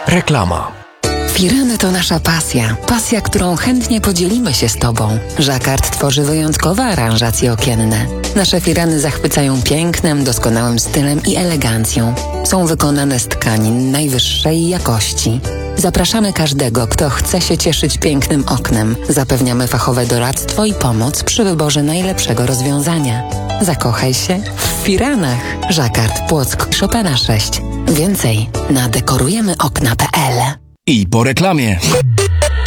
Reklama. Firany to nasza pasja. Pasja, którą chętnie podzielimy się z Tobą. Jacquard tworzy wyjątkowe aranżacje okienne. Nasze firany zachwycają pięknem, doskonałym stylem i elegancją. Są wykonane z tkanin najwyższej jakości. Zapraszamy każdego, kto chce się cieszyć pięknym oknem. Zapewniamy fachowe doradztwo i pomoc przy wyborze najlepszego rozwiązania. Zakochaj się w firanach. Jacquard, Płock, Chopina 6. Więcej na dekorujemyokna.pl. I po reklamie.